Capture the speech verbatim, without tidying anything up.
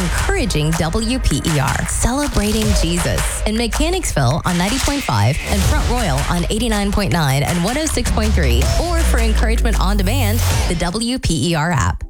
encouraging W P E R, celebrating Jesus in Mechanicsville on ninety point five and Front Royal on eighty-nine point nine and one oh six point three, or for encouragement on demand, the W P E R app.